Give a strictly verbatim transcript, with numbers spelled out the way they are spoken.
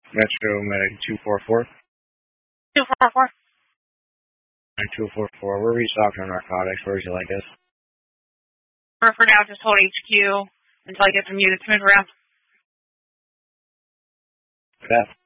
Metro Medic two four four. two four four. two four four. We're restocking on narcotics. Where would you like us? Or for now, just hold H Q until I get some units moved around. Beth.